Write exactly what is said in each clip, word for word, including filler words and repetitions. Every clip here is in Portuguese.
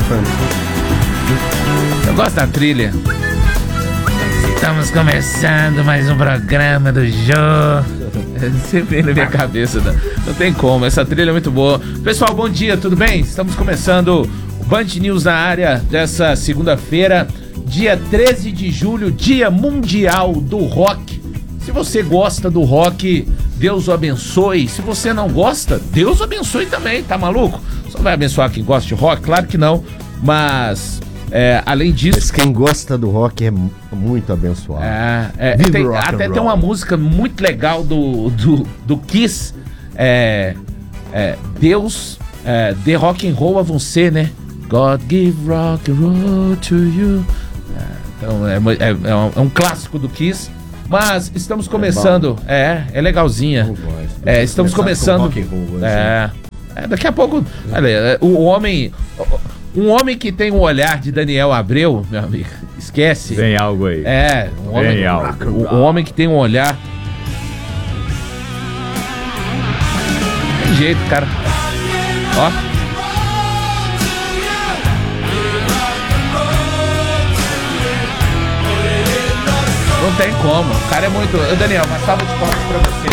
Eu gosto da trilha. Estamos começando mais um programa do Jô. Sempre na minha cabeça, não, não tem como, essa trilha é muito boa. Pessoal, bom dia, tudo bem? Estamos começando o Band News na área dessa segunda-feira, dia treze de julho, dia mundial do rock. Se você gosta do rock, Deus o abençoe. Se você não gosta, Deus o abençoe também, tá maluco? Só vai abençoar quem gosta de rock? Claro que não, mas... É, além disso... Mas quem gosta do rock é muito abençoado. É, é, tem, até tem uma música muito legal do, do, do Kiss. É, é, Deus é, dê rock and roll a você, né? God give rock and roll to you. É, então é, é, é, um, é um clássico do Kiss. Mas estamos começando... É, é, é legalzinha. É, estamos começando... Rock and roll, é, é, daqui a pouco... Olha, o homem... Um homem que tem um olhar de Daniel Abreu, meu amigo, esquece. Vem algo aí. É, um homem, Vem algo. Um, um homem que tem um olhar... Tem jeito, cara. Ó. Não tem como. O cara é muito... Ô, Daniel, uma salva de palmas pra você,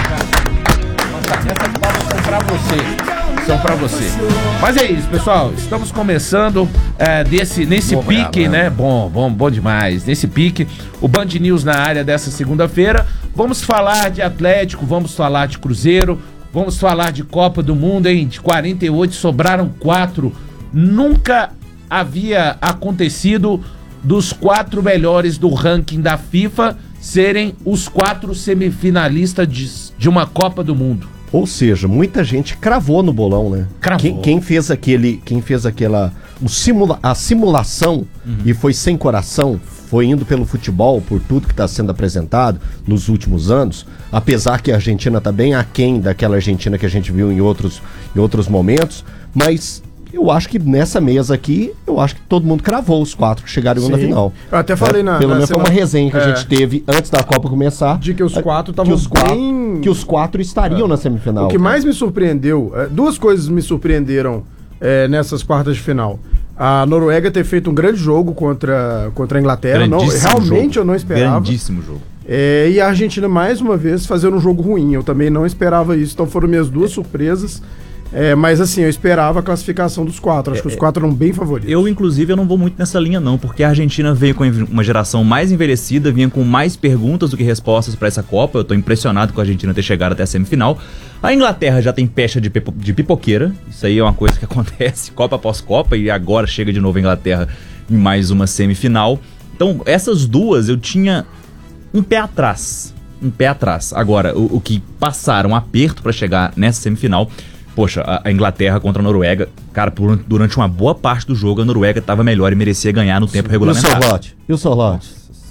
cara. Essas palmas são pra você. São pra você. Mas é isso, pessoal. Estamos começando é, desse, nesse bom, pique, né? Bom, bom, bom demais. Nesse pique, o Band News na área dessa segunda-feira. Vamos falar de Atlético, vamos falar de Cruzeiro, vamos falar de Copa do Mundo, hein? De quarenta e oito sobraram quatro. Nunca havia acontecido dos quatro melhores do ranking da FIFA serem os quatro semifinalistas de, de uma Copa do Mundo. Ou seja, muita gente cravou no bolão, né? Cravou. Quem, quem fez aquele, quem fez aquela, o simula, a simulação uhum. e foi sem coração, foi indo pelo futebol, por tudo que está sendo apresentado nos últimos anos, apesar que a Argentina está bem aquém daquela Argentina que a gente viu em outros, em outros momentos, mas eu acho que nessa mesa aqui, eu acho que todo mundo cravou os quatro que chegaram na final. Eu até falei é, na... Pelo menos foi uma resenha que é, a gente teve antes da Copa começar. De que os quatro estavam bem... Que os quatro estariam é. na semifinal. O que mais me surpreendeu... É, duas coisas me surpreenderam é, nessas quartas de final. A Noruega ter feito um grande jogo contra, contra a Inglaterra. Não, realmente jogo. eu não esperava. Grandíssimo jogo. É, e a Argentina, mais uma vez, fazendo um jogo ruim. Eu também não esperava isso. Então foram minhas duas surpresas. É, mas assim, eu esperava a classificação dos quatro. Acho é, que os quatro eram bem favoritos. Eu, inclusive, eu não vou muito nessa linha não, porque a Argentina veio com uma geração mais envelhecida, vinha com mais perguntas do que respostas para essa Copa. Eu tô impressionado com a Argentina ter chegado até a semifinal. A Inglaterra já tem pecha de, pipo, de pipoqueira. Isso aí é uma coisa que acontece Copa após Copa, e agora chega de novo a Inglaterra em mais uma semifinal. Então, essas duas eu tinha um pé atrás. Um pé atrás. Agora, o, o que passaram um aperto para chegar nessa semifinal... Poxa, a Inglaterra contra a Noruega, cara, por, durante uma boa parte do jogo a Noruega estava melhor e merecia ganhar no tempo regulamentar. E o Sorlote? E o Sorlote?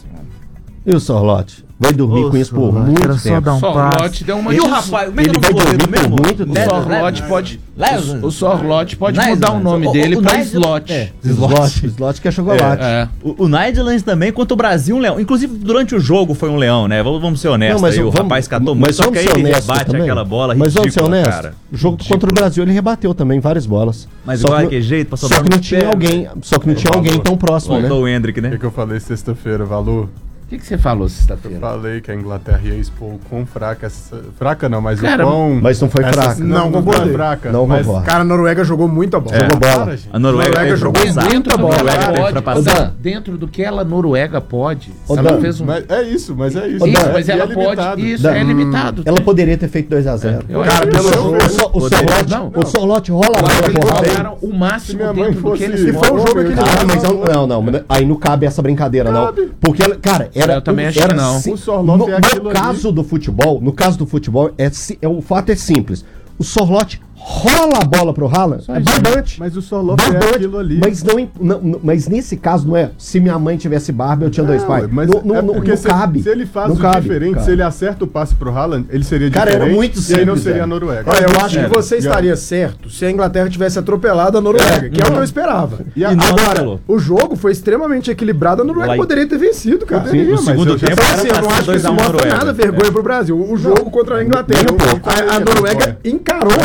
E o Sorlote? Vai dormir Ô, com isso por muito tempo. Só dar um Sorlote deu uma... E o rapaz, como é que ele vai dormir por mesmo? muito tempo. O Sorlote pode... O, o Sorlote pode Nice, mudar o nome o, dele o, o, pra Slot. É, Slot. Slot que é chocolate. É, é. O, o Nightlands também contra o Brasil, um leão. Inclusive, durante o jogo foi um leão, né? Vamos, vamos ser honestos. Não, mas aí, o vamos, rapaz catou muito, só que aí ele rebate também. Aquela bola mas ridícula, vamos ser honestos, cara. O jogo ridícula. Contra o Brasil, ele rebateu também várias bolas. Mas igual que jeito, pra só que não tinha alguém, só que não tinha alguém tão próximo, né? Faltou o Hendrick, né? O que eu falei sexta-feira, Valu? O que, que você falou sexta-feira? Eu falei que a Inglaterra ia expor o quão fraca essa... Fraca não, mas cara, o quão... Mas não foi essa... fraca. Não, não, não foi fraca. Não, mas, concordo. cara, a Noruega jogou muita bola. É. Jogou bola. Cara, a Noruega, Noruega jogou muita bola. Noruega pode, Dan, dentro do que ela, Noruega, pode. Ô, ela Dan, fez um... mas é isso, mas é isso. Isso, Dan, mas ela é pode... limitado. Isso, Dan, é limitado. Ela poderia ter feito dois a zero. Eu cara, pelo jogo... O Sorlote, o Sorlote rola a bola pro jogaram o máximo dentro do que eles... Se foi um jogo que ah, mas não, não, não. Aí não cabe essa brincadeira, não. Porque, cara, era... Eu também acho que não. O Sorlote No, no caso ali. do futebol, no caso do futebol, é, é, o fato é simples. O Sorlote rola a bola pro Haaland, é barbante. Mas o Sorlote é aquilo ali. Mas, não, não, mas nesse caso não é, se minha mãe tivesse barba, eu tinha não, dois pais. Mas não, é não, não se, cabe. Se ele faz não o cabe, diferente, cara. se ele acerta o passe pro Haaland, ele seria cara, diferente. Era muito simples, e aí não seria é. a Noruega. Olha, eu acho é. que você estaria certo se a Inglaterra tivesse atropelado a Noruega, é. que é o que eu esperava. E a, e agora, o jogo foi extremamente equilibrado, a Noruega poderia ter vencido, cara. Poderia, no segundo mas tempo, assim, eu não acho que isso mostra nada vergonha pro Brasil. O jogo contra a Inglaterra, a Noruega encarou a Inglaterra.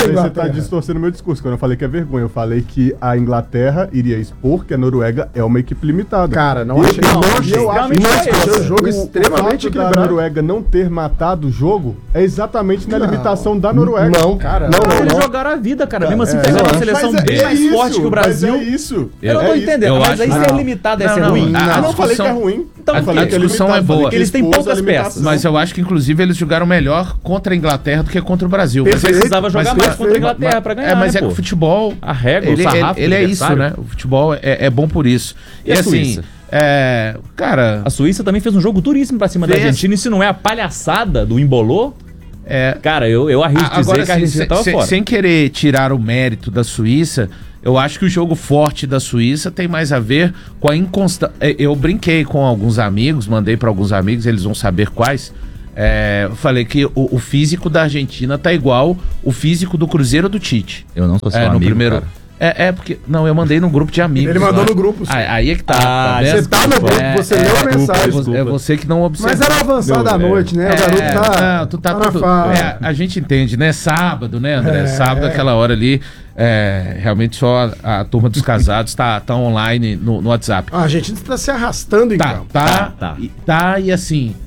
tá distorcendo o meu discurso. Quando eu falei que é vergonha, eu falei que a Inglaterra iria expor que a Noruega é uma equipe limitada. Cara, não E achei. eu- Não, e eu acho não que achei. o- um jogo o extremamente fato da equilibrado. Noruega não ter matado o jogo é exatamente na Não. limitação da Noruega. Não, Cara, não, Mas não, eles não. jogaram a vida, cara. Mesmo assim, É, pegaram não, uma seleção mas é- bem é mais isso, forte que o Brasil. mas é isso. Eu não É tô isso. entendendo. Eu Mas acho aí que ser não. limitado é Não, ser não, ruim. a- Eu a não falei que é discussão- ruim. Então, Eu falei a que é discussão limitado, é falei boa. que Eles têm expôs a poucas limitação. peças. Mas eu acho que, inclusive, eles jogaram melhor contra a Inglaterra do que contra o Brasil. Mas, Perfeito. Precisava jogar mas- mais mas- contra a Inglaterra pra ganhar, É, mas né, é que pô? o futebol... A régua, ele, o sarrafo ele, ele do é isso, adversário. né? O futebol é, é bom por isso. E a assim, Suíça? É, cara, A Suíça também fez um jogo duríssimo pra cima da Fez. Argentina. E se não é a palhaçada do embolô, é, cara, eu, eu arrisco a- dizer agora, que a assim, Argentina se- tava se- fora. sem querer tirar o mérito da Suíça, eu acho que o jogo forte da Suíça tem mais a ver com a inconstância. Eu brinquei com alguns amigos, mandei para alguns amigos, eles vão saber quais. É, eu falei que o, o físico da Argentina tá igual o físico do Cruzeiro do Tite. Eu não sou seu É, no amigo, primeiro. cara. É, é porque. Não, eu mandei no grupo de amigos. Ele mandou lá. no grupo, sim. Aí, aí é que tá. Ah, tá vendo? Você tá no grupo, você leu a mensagem. É, vo- é você que não observou. Mas era avançado da noite, né? O garoto É, tá. não, tu tá, tá na tudo, fase. é, a gente entende, né? Sábado, né, André? É. Sábado, aquela hora ali, é, realmente só a, a turma dos casados tá, tá online no, no WhatsApp. Ah, a gente tá se arrastando em Tá, campo. tá, Tá, tá. E, tá, e assim,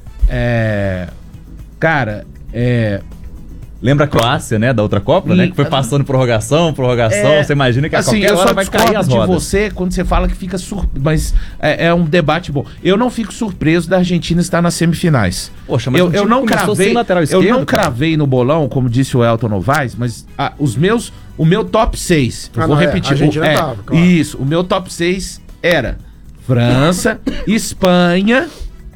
é, cara, é, Lembra a Croácia, né? Da outra Copa, né? Que foi passando prorrogação, prorrogação. É, você imagina que a assim, qualquer eu hora só vai cair discordo as de rodas. você quando você fala que fica surpreso, mas é, é um debate bom. Eu não fico surpreso da Argentina estar nas semifinais. Poxa, mas eu, o time eu não começou cravei, sem lateral eu esquerdo, não cara. cravei no bolão, como disse o Elton Novaes, mas ah, os meus, o meu top seis, eu Ah, vou não, é, repetir, a Argentina o- é, tava, claro. isso, o meu top seis era França, Espanha,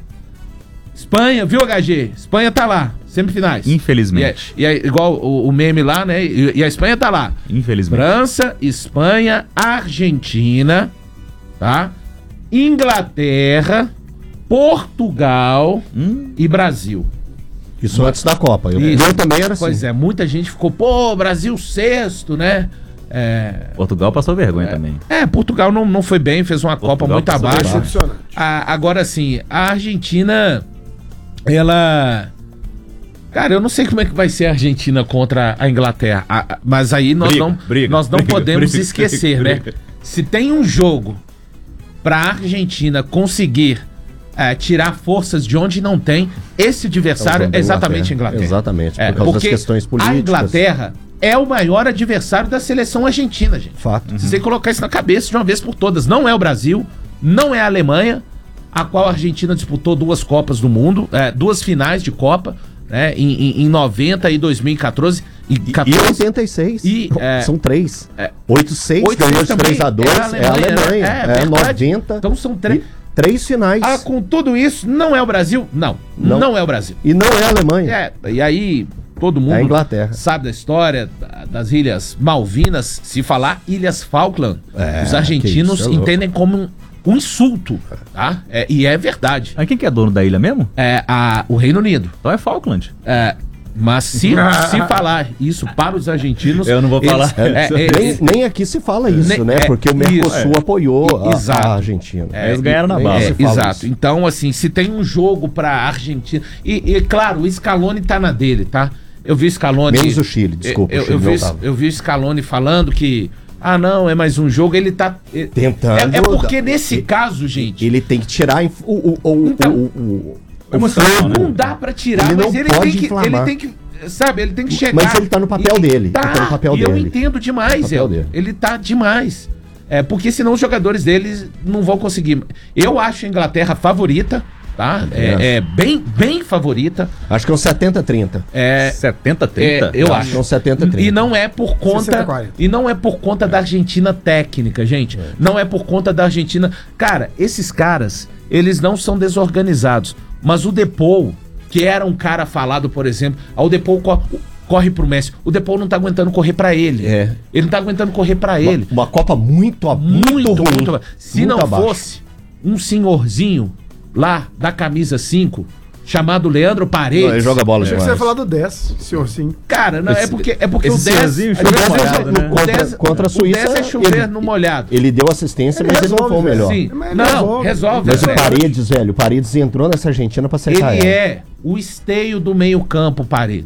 Espanha, viu, H G? Espanha tá lá, semifinais. Infelizmente. E é, e é igual o, o meme lá, né? E, e a Espanha tá lá. Infelizmente. França, Espanha, Argentina, tá? Inglaterra, Portugal Hum, e Brasil. Isso antes da Copa. Eu, Isso. eu também era assim. Pois é, muita gente ficou, pô, Brasil sexto, né? É, Portugal passou vergonha também. é, Portugal não, não foi bem, fez uma Portugal Copa muito passou abaixo. bem. Decepcionante. A- agora sim, a Argentina, ela. Cara, eu não sei como é que vai ser a Argentina contra a Inglaterra, a- a- mas aí nós Briga, não, briga, nós não briga, podemos briga, esquecer, briga, né? briga. Se tem um jogo pra Argentina conseguir é, tirar forças de onde não tem, esse adversário É o jogo é da exatamente a Inglaterra. Exatamente, por É, causa das porque questões políticas. a Inglaterra é o maior adversário da seleção argentina, gente. Fato. Você tem que colocar isso na cabeça de uma vez por todas. Não é o Brasil, não é a Alemanha, a qual a Argentina disputou duas Copas do Mundo, é, duas finais de Copa, né, em, em, em noventa e dois mil e quatorze. E, E quatorze, oitenta e seis. E, é, São três. é, oito seis, oito ganhou seis de também, três a dois. é a É a Alemanha, Alemanha. né? É É, verdade. noventa. Então são três. E três finais. Ah, com tudo isso, não é o Brasil? Não, não, Não. é o Brasil. E não é a Alemanha. É, e aí todo mundo É a Inglaterra. sabe da história da- das Ilhas Malvinas. Se falar Ilhas Falkland, É, os argentinos que isso, é louco. entendem como um, um insulto, tá? É, e é verdade. Mas quem que é dono da ilha mesmo? É a, o Reino Unido. Então é Falkland. É, mas se, se falar isso para os argentinos... Eu não vou eles- falar. é, é, Nem, eles- nem aqui se fala isso, Nem- né? é, Porque o Mercosul isso. apoiou É, a, exato. a Argentina. É, Eles ganharam na nem base. É, se fala exato. isso. Então, assim, se tem um jogo pra Argentina. E, e, claro, o Scaloni tá na dele, tá? Eu vi o Scaloni. Menos o Chile, desculpa, Eu, o Chile eu, vi, não o- tava. eu vi o Scaloni falando que. Ah, não, é mais um jogo. Ele tá. é- Tentando. É, é porque nesse Ele- caso, gente. Ele tem que tirar a inf- o, o, o, Então, o, o, o emoção, fogo. né? Não dá pra tirar, Ele mas não ele pode tem, que, ele inflamar. tem que. Sabe, ele tem que chegar. Mas ele tá no papel dele, Tá, ele tá no papel e eu dele. entendo demais, No papel eu. dele. Ele tá demais. É, porque senão os jogadores deles não vão conseguir. Eu acho a Inglaterra favorita, tá? Também acho. É, é bem, bem favorita. Acho que é um setenta a trinta. É, setenta a trinta? é, eu Eu acho. acho que é um setenta a trinta. E não é por sessenta a conta. quarenta. E não é por conta da Argentina técnica, gente. Não é por conta da Argentina. Cara, esses caras, eles não são desorganizados. Mas o Depou, que era um cara falado, por exemplo, ah, o Depou co corre pro Messi. O Depou não tá aguentando correr pra ele. É. Ele não tá aguentando correr pra ele. Uma, uma Copa muito, a- muito, Muito, ruim. muito. Se muito não abaixo. fosse um senhorzinho lá da camisa cinco, chamado Leandro Paredes. Não, ele joga bola Achei que demais. você ia falar do dez, senhor sim. Cara, não, é Esse- porque, é porque esse o dez... senhorzinho o choveu dez é molhado, cho- né? o Contra- dez- contra a Suíça, O dez é chover ele- no molhado. Ele deu assistência, Ele mas ele não foi o resolve, melhor. Sim. Mas ele Não, resolve. resolve. Mas o é. Paredes, velho, o Paredes entrou nessa Argentina pra sair Ele carreira. é o esteio do meio campo, Paredes.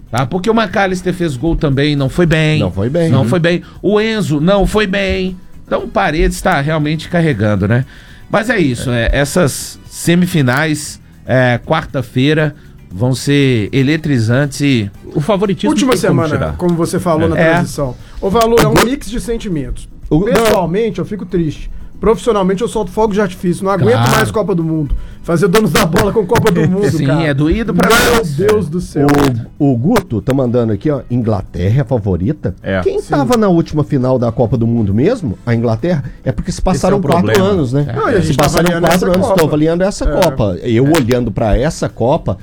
Tá? Porque o McAllister fez gol também, não foi bem. Não foi bem. Não Uhum. foi bem. O Enzo não foi bem. Então o Paredes está realmente carregando, né? Mas é isso, é. É, essas semifinais, é, quarta-feira, vão ser eletrizantes e... O favoritismo Última tem como semana, tirar. como você falou É. na É. transição. O valor é um mix de sentimentos. O- Pessoalmente, eu fico triste. Profissionalmente, eu solto fogos de artifício. Não aguento Claro. mais Copa do Mundo. Fazer donos da bola com Copa do Mundo, Sim, cara. é doído pra Meu nós. Deus do céu. O, o Guto tá mandando aqui, ó, Inglaterra é a favorita. É. Quem tava na última final da Copa do Mundo mesmo, a Inglaterra, é porque se passaram Esse é o quatro problema. anos, né? Não, e a gente se tá passaram avaliando quatro essa anos, Copa. estou avaliando essa É. Copa. Eu olhando pra essa Copa,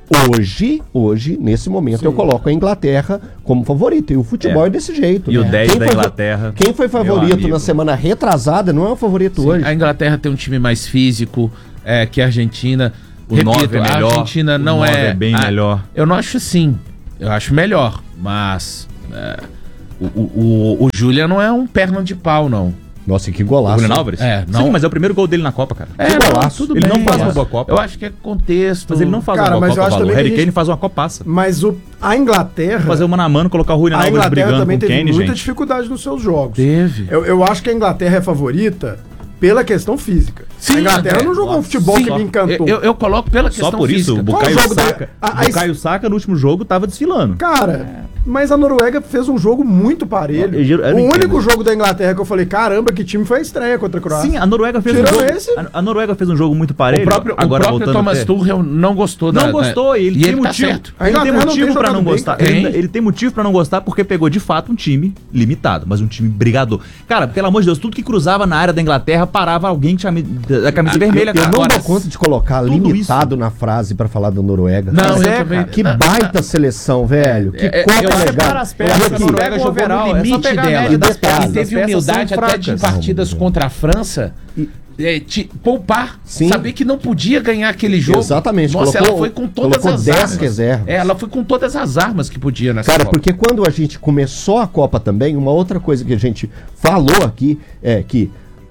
hoje, hoje, nesse momento, eu coloco a Inglaterra como favorita. E o futebol é, É. desse jeito. E o dez Quem da foi- Inglaterra, Quem foi meu favorito amigo. na semana retrasada não é o favorito Sim, hoje. a Inglaterra tem um time mais físico é, que a Argentina. O nove é a melhor, Argentina o não nove é... é bem a- melhor. Eu não acho assim. Eu acho melhor, mas... é, o, o, o, o Julian não é um perna de pau, não. Nossa, que O golaço. Julian Álvares? É, não. Sim, mas é o primeiro gol dele na Copa, cara. É, Que não, golaço. tudo Ele bem, não faz uma mas boa Copa. Eu acho que é contexto. Mas ele não faz Cara, uma boa mas eu Copa, acho valor. também que Harry a gente- Kane faz uma Copaça. Mas o, a Inglaterra... Fazer o mano a mano, colocar o Julian A Álvares Inglaterra brigando também com o teve Kane, muita gente. dificuldade nos seus jogos. Teve. Eu, eu acho que a Inglaterra é favorita pela questão física. Sim, a Inglaterra é. não jogou um futebol Sim. que me encantou. Eu, eu coloco pela Só questão por isso, física. o Qual Bukayo o jogo da- Saka, a- o a- Bukayo Saka no último jogo tava desfilando. Cara, mas a Noruega fez um jogo muito parelho. Eu- eu não o único entendo. jogo da Inglaterra que eu falei, caramba, que time foi a estreia contra a Croácia. Sim, a Noruega fez um Tirando jogo. esse- A, a Noruega fez um jogo muito parelho. O próprio, agora o próprio voltando Thomas até- Tuchel não gostou da... Não gostou, e ele e tem ele tá motivo. certo. A Ele tem Inglaterra não tem motivo pra não jogado bem, gostar. cara. Ele, Tem. ele tem motivo pra não gostar porque pegou de fato um time limitado, mas um time brigador. Cara, pelo amor de Deus, tudo que cruzava na área da Inglaterra parava alguém que tinha da da camisa vermelha, Eu cara. não Agora, dou conta de colocar tudo limitado na frase pra falar da Noruega. Não, Mas eu é, também- cara, que não. baita seleção, velho. Que É, é, Copa eu acho que legal. para as E pernas, aqui, a Noruega jogou overall, no é só limite pegar a dela. média das E detalhe, peças. Teve as peças humildade são até de fracas. partidas contra a França. É, te, poupar, Sim. saber que não podia ganhar aquele jogo. Exatamente, Nossa, colocou- ela foi com todas colocou as dez armas. reservas. É, ela foi com todas as armas que podia nessa Cara, Copa. porque quando a gente começou a Copa também, uma outra coisa que a gente falou aqui é que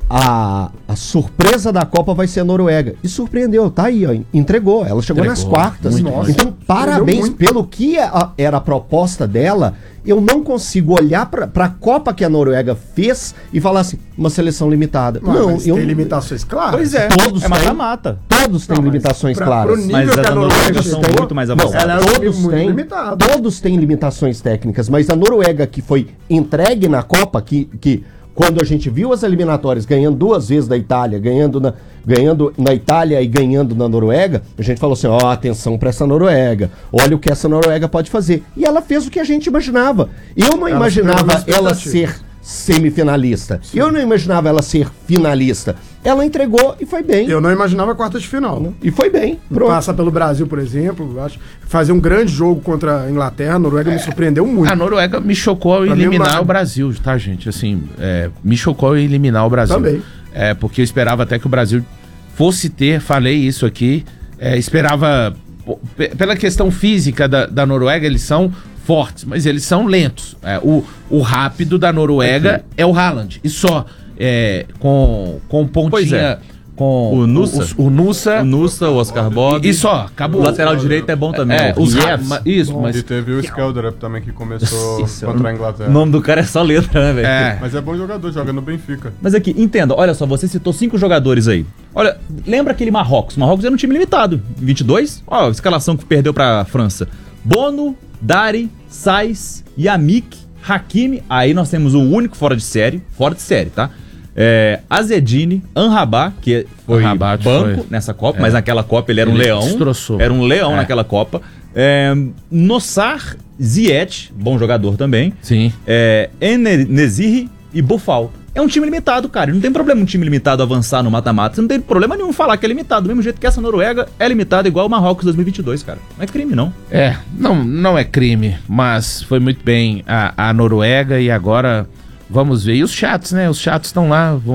a, a surpresa da Copa vai ser a Noruega. E surpreendeu, tá aí, ó, entregou. Ela chegou Entregou, nas quartas. muito bem. Então, parabéns muito. pelo que a- era a proposta dela. Eu não consigo olhar pra, pra Copa que a Noruega fez e falar assim, uma seleção limitada. Mas, não, mas eu tem limitações claras. Pois é, Todos é têm. mata-mata. Todos têm Não, mas limitações pra- claras. pro nível Mas que as a da Noruega Noruega chegou, são muito mais Não, avançadas. ela é um time todos muito têm, limitado. todos têm limitações técnicas, mas a Noruega que foi entregue na Copa, que, que quando a gente viu as eliminatórias ganhando duas vezes da Itália, ganhando na, ganhando na Itália e ganhando na Noruega, a gente falou assim, ó, atenção pra essa Noruega, olha o que essa Noruega pode fazer. E ela fez o que a gente imaginava. Eu não Ela imaginava superou as ela expectativas. ser semifinalista. Eu não imaginava ela ser finalista. Ela entregou e foi bem. Eu não imaginava quartas de final. Né? E foi bem. Pronto. Passar pelo Brasil, por exemplo, eu acho, fazer um grande jogo contra a Inglaterra, a Noruega me surpreendeu muito. A Noruega me chocou ao Pra mim, eliminar uma- o Brasil, tá, gente? Assim, é, me chocou ao eliminar o Brasil. Também. É, porque eu esperava até que o Brasil fosse ter, falei isso aqui, é, esperava, pô, pe- pela questão física da, da Noruega, eles são fortes, mas eles são lentos. É, o, o rápido da Noruega é o Haaland, e só, é, com, com pontinha... Pois é. Com O Nusa. O, o Nusa. O Nusa, o Oscar Bob. E só, acabou. O lateral direito é bom também. É, o os Kiev. ra- ma- Isso, mas... E teve o Skeldrup também que começou Isso, contra a O Inglaterra. nome do cara é só letra, né, velho? É. Mas é bom jogador, joga no Benfica. Mas aqui, entenda, olha só, você citou cinco jogadores aí. Olha, lembra aquele Marrocos? Marrocos era um time limitado. vinte e dois? Ó, a escalação que perdeu pra França. Bono, Dari, Saiz, Yamik, Hakimi. Aí nós temos o único fora de série. Fora de série, tá? É, Azedine, Anrabá, que foi Anrabá banco foi. nessa Copa, É. mas naquela Copa ele era um Ele leão. destroçou. Era um leão É. naquela Copa. É, Nossar, Ziyech, bom jogador também. Sim. É, Ener Neziri e Bufal. É um time limitado, cara. Não tem problema um time limitado avançar no mata-mata. Você não tem problema nenhum falar que é limitado. Do mesmo jeito que essa Noruega é limitada igual o Marrocos dois mil e vinte e dois, cara. Não é crime, não. É, não, não é crime, mas foi muito bem a, a Noruega e agora vamos ver. E os chatos, né? Os chatos estão lá, vamos,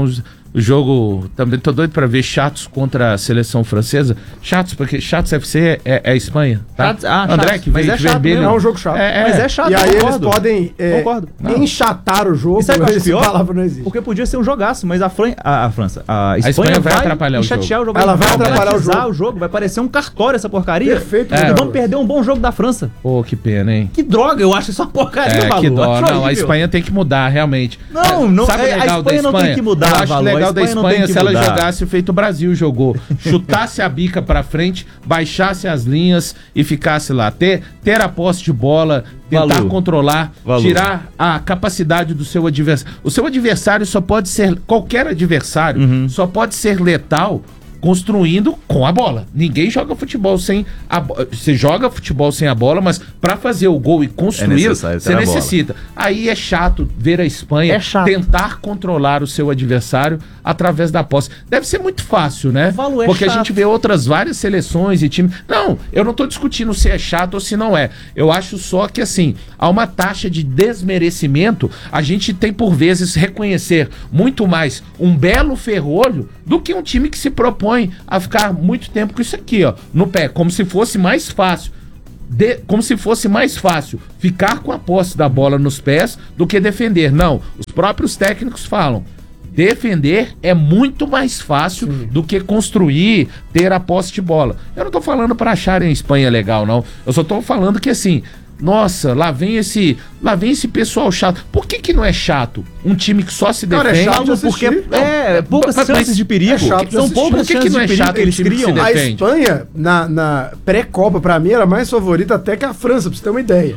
O jogo, também tô doido pra ver Chatos contra a seleção francesa. Chatos, porque Chatos F C é, é a Espanha, tá? Chatos, ah, André Chatos, que mas veio é de chato vermelho. mesmo. É um jogo chato. É, é. Mas é chato, E aí concordo. eles podem é, Concordo. Não. enchatar o jogo. E sabe o que eu acho essa pior? palavra não existe. Porque podia ser um jogaço, mas a, Fran... a, a França, a Espanha, Espanha vai atrapalhar o chatear o jogo. Ela vai atrapalhar o dramatizar jogo. o jogo. Vai parecer um cartório essa porcaria. Perfeito, E é. vamos perder um bom jogo da França. Pô, que pena, hein? Que droga, eu acho isso uma porcaria, É, Valu. que dó. Acho Não, a horrível. Espanha tem que mudar, realmente. Não, É, não- Sabe o é, a legal da Espanha não tem Espanha? que mudar, Eu acho Valu, a legal da Espanha não tem Espanha que se ela mudar. jogasse feito o Brasil jogou. Chutasse a bica pra frente, baixasse as linhas e ficasse lá. Ter, ter a posse de bola, tentar Valu. controlar, Valu. tirar a capacidade do seu adversário. O seu adversário só pode ser, qualquer adversário, Uhum. só pode ser letal construindo com a bola. Ninguém joga futebol sem a bola. Você joga futebol sem a bola, mas pra fazer o gol e construir, necessário você ter a bola. necessita. Aí é chato ver a Espanha É chato. tentar controlar o seu adversário através da posse. Deve ser muito fácil, né? Valu, é Porque a chato. gente vê outras várias seleções e times. Não, eu não tô discutindo se é chato ou se não é. Eu acho só que assim, há uma taxa de desmerecimento. A gente tem por vezes reconhecer muito mais um belo ferrolho do que um time que se propõe a ficar muito tempo com isso aqui, ó, no pé, como se fosse mais fácil. De, como se fosse mais fácil ficar com a posse da bola nos pés do que defender. Não, os próprios técnicos falam. Defender é muito mais fácil Sim. do que construir, ter a posse de bola. Eu não tô falando para acharem a Espanha legal, não. Eu só tô falando que assim, nossa, lá vem esse, lá vem esse pessoal chato. Por que que não é chato? Um time que só se Cara, é defende. chato de Porque assistir. é, poucas mas- chances mas de perigo. é chato de São assistir. poucas Por que que chances não é de perigo chato que um eles time que se criam. defende? A Espanha, na, na pré-copa, pra mim, era mais favorita até que a França, pra você ter uma ideia.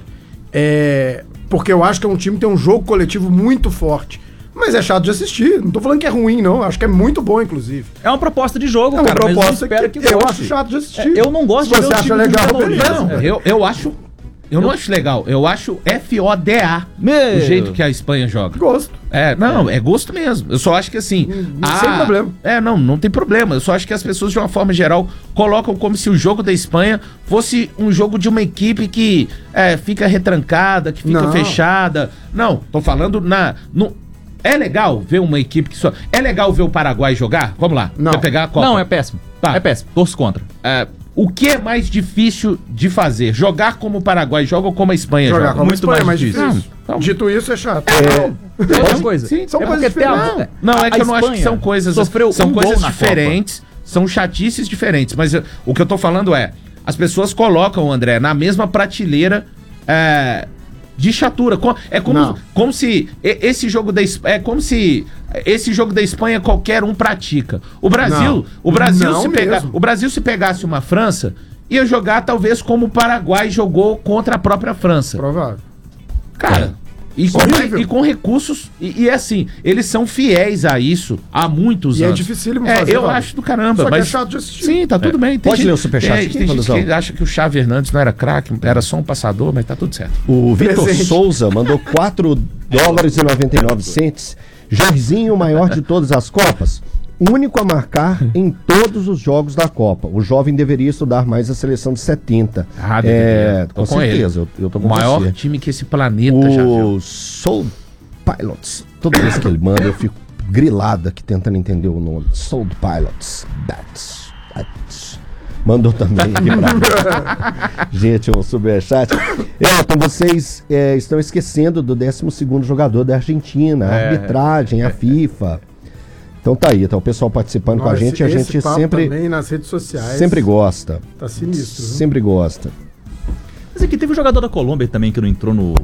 É, porque eu acho que é um time que tem um jogo coletivo muito forte. Mas é chato de assistir. Não tô falando que é ruim, não. Acho que é muito bom, inclusive. É uma proposta de jogo, É uma cara, mas eu proposta espero que, que, eu goste. acho chato de assistir. É, eu não gosto Se de ver você o acha time legal, jogando beleza. Não, eu, eu acho. Eu não acho legal. Eu acho F O D A Meu. o jeito que a Espanha joga. Gosto. É, não, é gosto mesmo. Eu só acho que assim. Não- sem problema. É, não, não tem problema. Eu só acho que as pessoas, de uma forma geral, colocam como se o jogo da Espanha fosse um jogo de uma equipe que é, fica retrancada, que fica Não. fechada. Não, tô falando na. No, é legal ver uma equipe que só. É legal ver o Paraguai jogar? Vamos lá. Não. Vai pegar a Copa. Não, é péssimo. Tá. É péssimo. Torço contra. É, o que é mais difícil de fazer? Jogar como o Paraguai joga ou como a Espanha Jogar joga? como a muito Espanha é mais mais difícil. difícil. Não, então- Dito isso, é chato. É outra coisa. Sim, são é coisas porque tem a- diferentes. Não, é que a eu não acho que Espanha são coisas. sofreu São um gol coisas na diferentes, são chatices diferentes. Mas eu- o que eu tô falando é: as pessoas colocam, André, na mesma prateleira é, de chatura. Co- É como, Não. como se e- esse jogo da Espanha. É como se esse jogo da Espanha qualquer um pratica. O Brasil, Não. o Brasil Não se pegar, mesmo. o Brasil se pegasse uma França, ia jogar talvez como o Paraguai jogou contra a própria França. Provável. Cara, e com, Horrível. e com recursos, e, e assim, eles são fiéis a isso há muitos E é anos. dificílimo É, fazer, eu Valu. acho do caramba, Só que mas... é chato de assistir. Sim, tá tudo bem. Tem Pode gente- ler o superchat tem, aqui, tem gente Valduzão? que acha que o Xavi Hernandes não era craque, era só um passador, mas tá tudo certo. O Vitor Presente. Souza mandou quatro dólares e noventa e nove centes. Jairzinho, o maior de todas as Copas. Único a marcar em todos os jogos da Copa. O jovem deveria estudar mais a seleção de setenta. Ah, é, deveria. Tô com, com ele. certeza, eu, eu tô com O maior você. time que esse planeta já viu. O Soul Pilots. Toda vez que ele manda, eu fico grilado aqui tentando entender o nome. Soul Pilots. Bats. Bats. Mandou também aqui pra mim. Gente, um superchat. Elton, vocês é, estão esquecendo do décimo segundo jogador da Argentina. A É. arbitragem, a FIFA. Então tá aí, tá o pessoal participando com a Nossa, gente e a esse gente papo sempre, também nas redes sociais. sempre gosta. Tá sinistro. viu? Sempre gosta. Mas aqui teve um jogador da Colômbia também que não entrou no,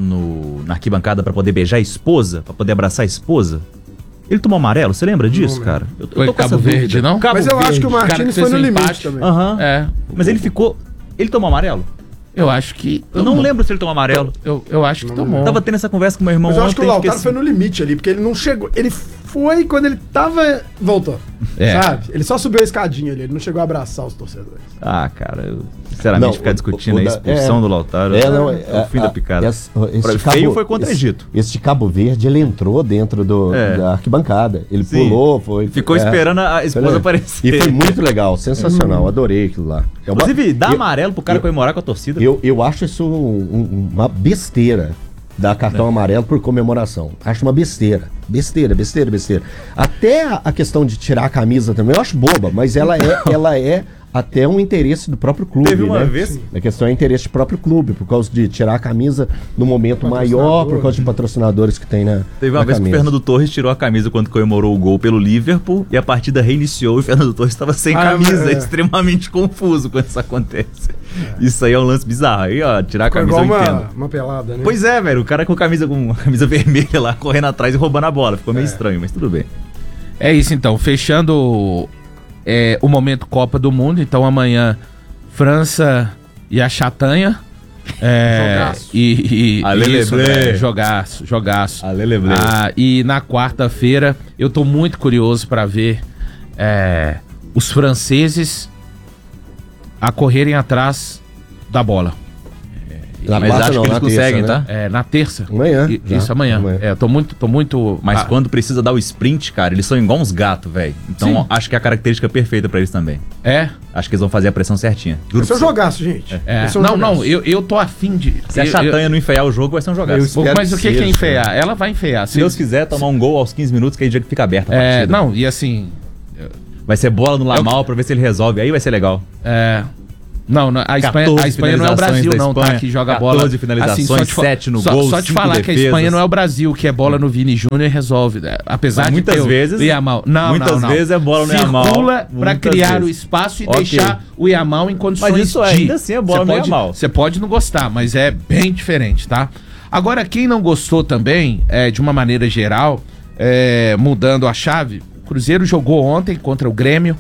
no, na arquibancada pra poder beijar a esposa, pra poder abraçar a esposa. Ele tomou amarelo, você lembra disso, lembro. cara? Eu, eu Foi tô com Cabo essa Verde, dúvida. não? Cabo Mas eu acho que o Verde. cara Martins que foi fez no o limite empate. também. Aham. É, Mas ele ficou... Ele tomou amarelo? eu acho que... Eu não lembro se ele tomou amarelo. Eu, eu acho que Não tomou. Eu tava tendo essa conversa com meu irmão Mas eu acho que o ontem, Lautaro fiquei foi no limite ali, porque ele não chegou. Ele foi quando ele tava. Voltou. É. Sabe? Ele só subiu a escadinha ali, ele não chegou a abraçar os torcedores. Ah, cara, eu, sinceramente, Não, ficar o- discutindo o a da- expulsão é, do Lautaro É, não, é, o fim a- da picada. esse- esse Pra- Cabo- feio foi contra o esse- Egito. Esse de Cabo Verde, ele entrou dentro do, É. da arquibancada. Ele Sim. pulou, foi. Ficou é. esperando a esposa Foi- aparecer. E foi muito legal, sensacional. Adorei aquilo lá. É uma- Inclusive, dá eu, amarelo pro cara eu- comemorar com a torcida. eu, eu acho isso um- um- uma besteira. dar cartão é. amarelo por comemoração. Acho uma besteira. Besteira, besteira, besteira. Até a, a questão de tirar a camisa também, eu acho boba, mas ela é, ela é até um interesse do próprio clube. Teve uma né? vez. A questão é interesse do próprio clube, por causa de tirar a camisa no momento maior, por causa de patrocinadores que tem na. Teve uma na vez camisa. que o Fernando Torres tirou a camisa quando comemorou o gol pelo Liverpool e a partida reiniciou e o Fernando Torres estava sem ah, camisa. É extremamente confuso quando isso acontece. É. Isso aí é um lance bizarro. Aí, ó, tirar a camisa eu uma, entendo. uma pelada, né? Pois é, velho. O cara com a camisa, com a camisa vermelha lá, correndo atrás e roubando a bola. Ficou meio é. estranho, mas tudo bem. É isso então. Fechando. É, o momento Copa do Mundo, então amanhã França e a Chatanha. É, jogaço. E, e isso, né, jogaço, jogaço. Ah, e na quarta-feira eu tô muito curioso para ver é, os franceses a correrem atrás da bola. Na Mas acho não, que eles conseguem, terça, né? tá? É, na terça. Amanhã. I, isso, amanhã. amanhã. É, eu tô muito, tô muito... Mas ah. quando precisa dar o sprint, cara, eles são igual uns gatos, velho. Então Sim. acho que é a característica perfeita pra eles também. É? Acho que eles vão fazer a pressão certinha. Esse é um jogaço, gente. É. É. É um não, jogaço. não, eu, eu tô afim de... Se a Chatanha eu, não enfeiar o jogo, vai ser um jogaço. Mas o que, que é enfeiar? Né? Ela vai enfeiar. Se Deus quiser, tomar um gol aos quinze minutos, que aí já fica aberta a partida. É, não, e assim... Vai ser bola no Lamal eu... pra ver se ele resolve. Aí vai ser legal. É... Não, a Espanha, a Espanha não é o Brasil, não, Espanha, tá? Que joga bola. quatorze finalizações, assim, sete no só, gol, Só te falar defesas. Que a Espanha não é o Brasil, que é bola no Vini Júnior e resolve. Né? Apesar Mas de muitas ter vezes, o Yamal. Não, muitas não, não. vezes é bola no Yamal. Circula pra criar vezes. o espaço e okay. deixar o Yamal em condições mas isso de... ainda assim é bola cê no pode, Yamal. Você pode não gostar, mas é bem diferente, tá? Agora, quem não gostou também, é, de uma maneira geral, é, mudando a chave, o Cruzeiro jogou ontem contra o Grêmio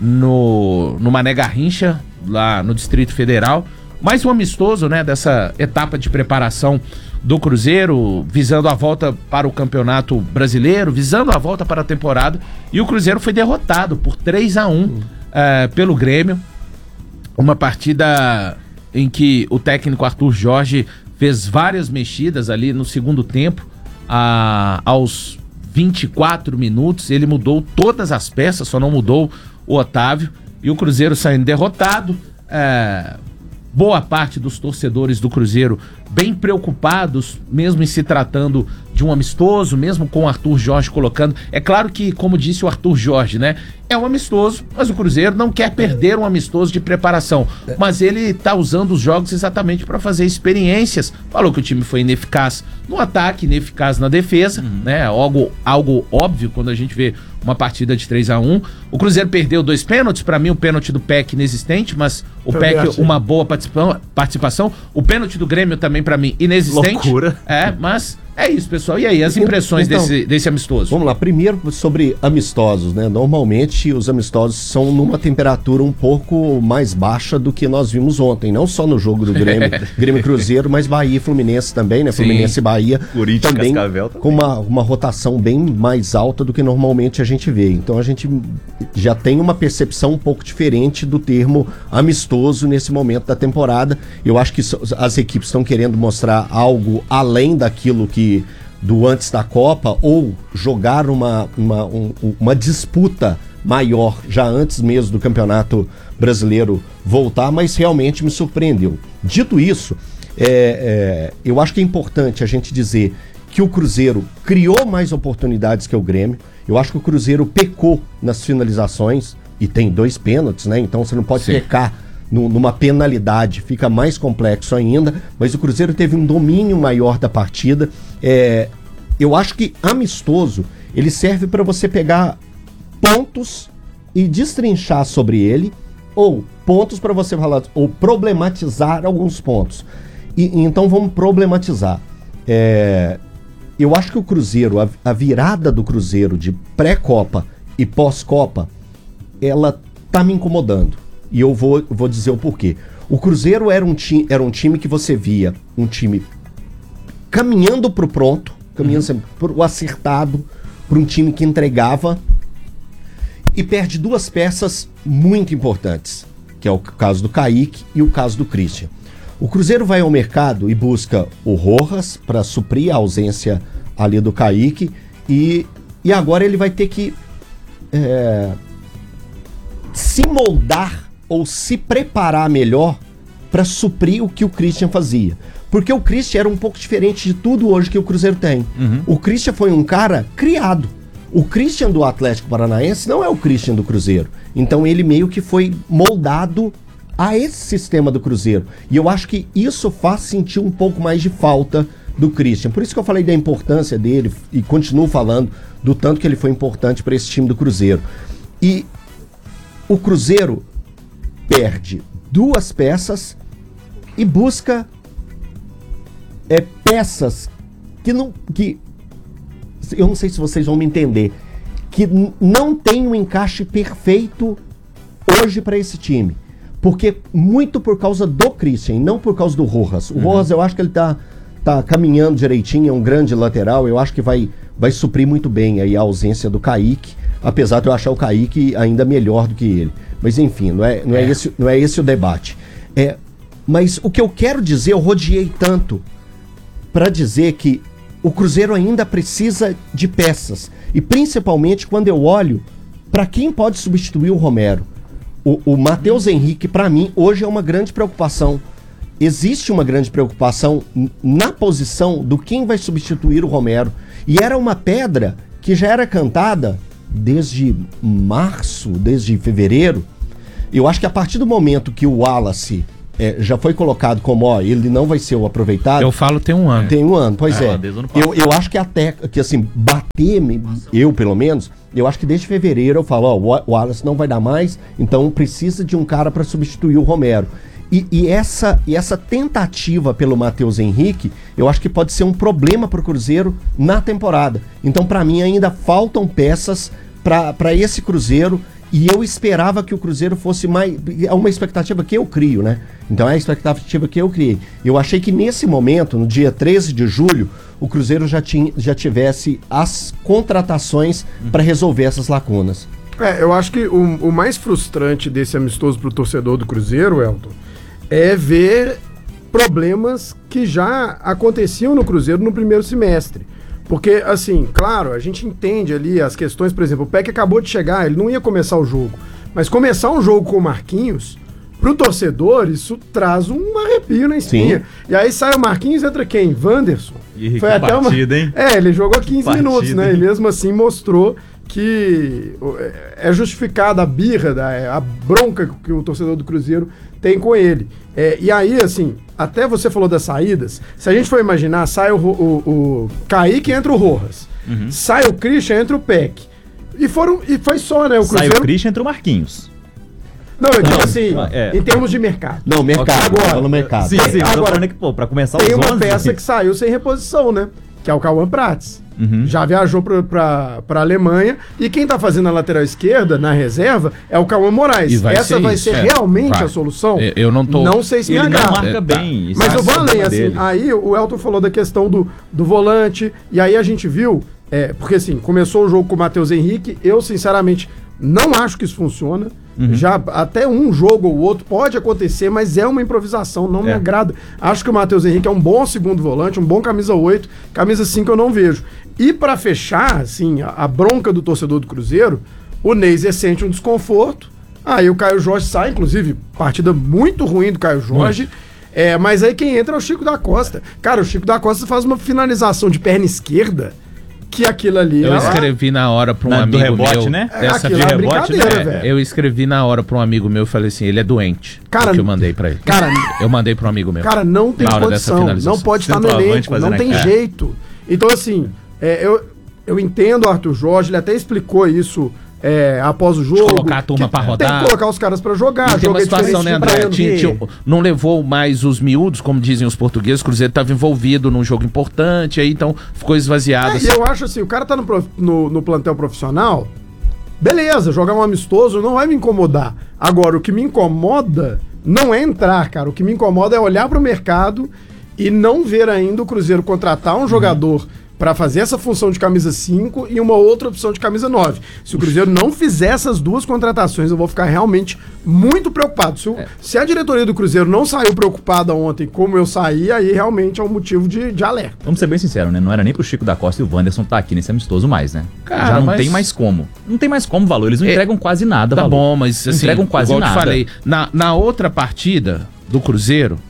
no, no Mané Garrincha, lá no Distrito Federal. Mais um amistoso, né, dessa etapa de preparação do Cruzeiro, visando a volta para o Campeonato Brasileiro, visando a volta para a temporada. E o Cruzeiro foi derrotado por três a um uhum. uh, pelo Grêmio. Uma partida em que o técnico Arthur Jorge fez várias mexidas ali no segundo tempo. Uh, aos vinte e quatro minutos, ele mudou todas as peças, só não mudou o Otávio. E o Cruzeiro saindo derrotado. Uh, Boa parte dos torcedores do Cruzeiro bem preocupados, mesmo em se tratando de um amistoso, mesmo com o Arthur Jorge colocando. É claro que, como disse o Arthur Jorge, né? É um amistoso, mas o Cruzeiro não quer perder um amistoso de preparação. Mas ele tá usando os jogos exatamente para fazer experiências. Falou que o time foi ineficaz no ataque, ineficaz na defesa, uhum. né? Algo, algo óbvio quando a gente vê uma partida de três a um. O Cruzeiro perdeu dois pênaltis, para mim o pênalti do P E C inexistente, mas o P E C uma boa participação. O pênalti do Grêmio também para mim inexistente. Loucura. É, mas é isso, pessoal. E aí, as impressões então, desse, desse amistoso? Vamos lá, primeiro sobre amistosos, né? Normalmente os amistosos são numa temperatura um pouco mais baixa do que nós vimos ontem. Não só no jogo do Grêmio, Grêmio Cruzeiro, mas Bahia e Fluminense também, né? Sim. Fluminense e Bahia Corinthians, também, Cascavel também. Com uma, uma rotação bem mais alta do que normalmente a gente vê. Então a gente já tem uma percepção um pouco diferente do termo amistoso nesse momento da temporada. Eu acho que as equipes estão querendo mostrar algo além daquilo que do antes da Copa, ou jogar uma, uma, um, uma disputa maior já antes mesmo do Campeonato Brasileiro voltar, mas realmente me surpreendeu. Dito isso, é, é, eu acho que é importante a gente dizer que o Cruzeiro criou mais oportunidades que o Grêmio. Eu acho que o Cruzeiro pecou nas finalizações, e tem dois pênaltis, né? Então você não pode Sim. pecar numa penalidade, fica mais complexo ainda, mas o Cruzeiro teve um domínio maior da partida. É, eu acho que amistoso, ele serve para você pegar pontos e destrinchar sobre ele, ou pontos para você falar, ou problematizar alguns pontos. E, então vamos problematizar. É, eu acho que o Cruzeiro, a, a virada do Cruzeiro de pré-Copa e pós-Copa, ela tá me incomodando. E eu vou, vou dizer o porquê. O Cruzeiro era um, ti, era um time que você via, um time caminhando pro pronto, caminhando uhum. pro acertado, para um time que entregava, e perde duas peças muito importantes, que é o caso do Kaique e o caso do Christian. O Cruzeiro vai ao mercado e busca o Rojas para suprir a ausência ali do Kaique, e, e agora ele vai ter que é, se moldar ou se preparar melhor para suprir o que o Christian fazia. Porque o Christian era um pouco diferente de tudo hoje que o Cruzeiro tem. Uhum. O Christian foi um cara criado. O Christian do Atlético Paranaense não é o Christian do Cruzeiro. Então ele meio que foi moldado a esse sistema do Cruzeiro. E eu acho que isso faz sentir um pouco mais de falta do Christian. Por isso que eu falei da importância dele e continuo falando do tanto que ele foi importante para esse time do Cruzeiro. E o Cruzeiro perde duas peças e busca é, peças que não... que eu não sei se vocês vão me entender, que n- não tem um encaixe perfeito hoje para esse time. Porque muito por causa do Christian, não por causa do Rojas. O uhum. Rojas, eu acho que ele tá, tá caminhando direitinho, é um grande lateral, eu acho que vai, vai suprir muito bem aí a ausência do Kaique, apesar de eu achar o Kaique ainda melhor do que ele. Mas enfim, não é, não é, é. Esse, não é esse o debate. É, mas o que eu quero dizer, eu rodeei tanto para dizer que o Cruzeiro ainda precisa de peças. E principalmente quando eu olho para quem pode substituir o Romero. O, o Matheus Henrique, para mim, hoje é uma grande preocupação. Existe uma grande preocupação na posição do quem vai substituir o Romero. E era uma pedra que já era cantada desde março, desde fevereiro. Eu acho que a partir do momento que o Wallace... É, já foi colocado como, ó, ele não vai ser o aproveitado. Eu falo tem um ano. Tem um ano, pois é. é. Eu, eu acho que até, que assim, bater, eu pelo menos, eu acho que desde fevereiro eu falo, ó, o Wallace não vai dar mais, então precisa de um cara para substituir o Romero. E, e, essa, e essa tentativa pelo Matheus Henrique, eu acho que pode ser um problema pro Cruzeiro na temporada. Então, para mim, ainda faltam peças para esse Cruzeiro. E eu esperava que o Cruzeiro fosse mais... É uma expectativa que eu crio, né? Então é a expectativa que eu criei. Eu achei que nesse momento, no dia treze de julho, o Cruzeiro já, tinha, já tivesse as contratações para resolver essas lacunas. É, eu acho que o, o mais frustrante desse amistoso pro torcedor do Cruzeiro, Elton, é ver problemas que já aconteciam no Cruzeiro no primeiro semestre. Porque, assim, claro, a gente entende ali as questões, por exemplo, o Peck acabou de chegar, ele não ia começar o jogo. Mas começar um jogo com o Marquinhos, pro torcedor, isso traz um arrepio na espinha. Sim. E aí sai o Marquinhos, entra quem? Wanderson. E Foi até partida, uma... hein? É, ele jogou quinze partida, minutos, né? Hein? E mesmo assim mostrou que é justificada a birra, a bronca que o torcedor do Cruzeiro tem com ele. É, e aí, assim, até você falou das saídas, se a gente for imaginar, sai o, o, o Kaique, entra o Rojas, uhum. sai o Christian, entra o Peck. E, foram, e foi só, né? O Cruzeiro... Sai o Christian, entra o Marquinhos. Não, eu digo assim, é. em termos de mercado. Não, mercado, agora, agora no mercado. Sim, sim, agora, que, pô, pra começar tem os uma onze, peça que... que saiu sem reposição, né? Que é o Cauã Prates. Uhum. Já viajou pra, pra, pra Alemanha. E quem tá fazendo a lateral esquerda, na reserva, é o Cauã Moraes. Vai Essa ser vai isso, ser é. realmente vai. a solução? Eu, eu não tô... Não sei se me Ele agrada. não marca É, bem. tá. Mas eu vou além, assim, dele. aí o Elton falou da questão do, do volante, e aí a gente viu, é, porque assim, começou o jogo com o Matheus Henrique, eu sinceramente não acho que isso funciona, uhum. já até um jogo ou outro pode acontecer, mas é uma improvisação, não é. me agrada. Acho que o Matheus Henrique é um bom segundo volante, um bom camisa oito, camisa cinco eu não vejo. E pra fechar, assim, a, a bronca do torcedor do Cruzeiro, o Neiser sente um desconforto, aí o Caio Jorge sai, inclusive, partida muito ruim do Caio Jorge, muito. É, mas aí quem entra é o Chico da Costa. Cara, o Chico da Costa faz uma finalização de perna esquerda, que aquilo ali... Eu é escrevi na hora pra um na, amigo do rebote, meu... né? É, Essa aquilo é rebote, brincadeira, né? velho. Eu escrevi na hora pra um amigo meu e falei assim, ele é doente. Cara, que eu mandei pra ele. Cara, eu mandei pra um amigo meu. Cara, não tem na hora dessa condição, finalização. não pode estar no Centroavante elenco, não fazendo tem aqui. jeito. Então, assim, é, eu, eu entendo o Arthur Jorge, ele até explicou isso é, após o jogo. Colocar a turma pra rodar. Tem que colocar os caras pra jogar. E tem uma jogo é situação, né, diferente André? de Tinha- prêmio. tinha- não levou mais os miúdos, como dizem os portugueses, o Cruzeiro estava envolvido num jogo importante, aí então ficou esvaziado. É, assim. e eu acho assim, o cara tá no, prof- no, no plantel profissional, beleza, jogar um amistoso não vai me incomodar. Agora, o que me incomoda não é entrar, cara. O que me incomoda é olhar pro mercado e não ver ainda o Cruzeiro contratar um jogador pra fazer essa função de camisa cinco e uma outra opção de camisa nove. Se o Cruzeiro não fizer essas duas contratações, eu vou ficar realmente muito preocupado. Se, o- É. se a diretoria do Cruzeiro não saiu preocupada ontem como eu saí, aí realmente é um motivo de, de alerta. Vamos ser bem sinceros, né? Não era nem pro Chico da Costa e o Wanderson tá aqui nesse amistoso mais, né? Cara, Já não mas- tem mais como. Não tem mais como, Valor. Eles não É, entregam quase nada, Tá Valor. bom, mas Não assim, entregam quase igual eu te nada. falei, na, na outra partida do Cruzeiro,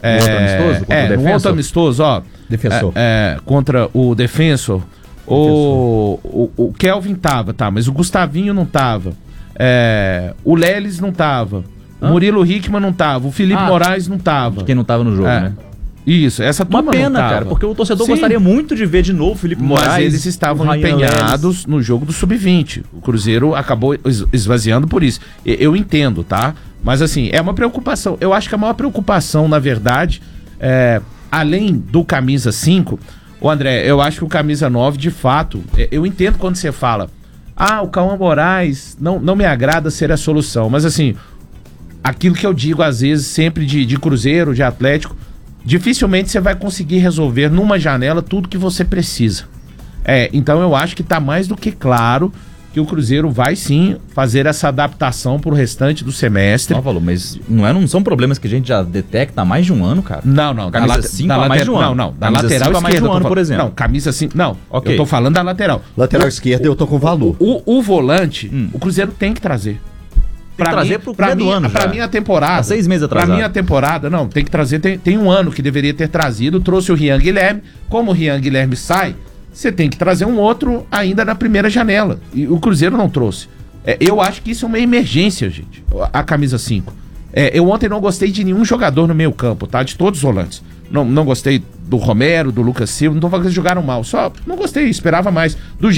É, outro amistoso? Contra é, o no outro Defensor? amistoso, ó. Defensor. É, é, contra o Defensor. O, o, o Kelvin tava, tá, mas o Gustavinho não tava. É, o Lelis não tava. O Hã? Murilo Hickman não tava. O Felipe Ah, Moraes não tava. Quem não tava no jogo, É. né? Isso, essa turma Uma pena, não tava. cara, porque o torcedor Sim. gostaria muito de ver de novo o Felipe Moraes. Mas eles estavam o Ryan empenhados no jogo do sub vinte. O Cruzeiro acabou es- esvaziando por isso. E- Eu entendo, tá? Mas assim, é uma preocupação. Eu acho que a maior preocupação, na verdade, é, além do camisa cinco, ô André, eu acho que o camisa nove, de fato, é, eu entendo quando você fala, ah, o Cauã Moraes não, não me agrada ser a solução. Mas assim, aquilo que eu digo às vezes sempre de, de Cruzeiro, de Atlético, dificilmente você vai conseguir resolver numa janela tudo que você precisa. É, então eu acho que está mais do que claro que o Cruzeiro vai sim fazer essa adaptação para o restante do semestre. Não, Valor, mas não, é, não são problemas que a gente já detecta há mais de um ano, cara? Não, não. Camisa da late- cinco da há mais later- de um ano. Não, não. Da Camisa lateral cinco há mais de esquerda. um eu tô ano, falando. por exemplo. Não, camisa cinco. Não, Ok. eu tô falando da lateral. Lateral esquerda eu tô com valor. O, o volante, Hum. o Cruzeiro tem que trazer. Tem que trazer pro pra primeiro mim, ano pra já. minha temporada. Há seis meses Pra atrasado. minha temporada, não, tem que trazer. Tem, tem um ano que deveria ter trazido. Trouxe o Rian Guilherme. Como o Rian Guilherme sai, você tem que trazer um outro ainda na primeira janela. E o Cruzeiro não trouxe. É, eu acho que isso é uma emergência, gente. A camisa cinco. É, eu ontem não gostei de nenhum jogador no meio campo, tá? De todos os volantes. Não, não gostei do Romero, do Lucas Silva. Não tô falando que eles jogaram mal. Só não gostei, esperava mais. Do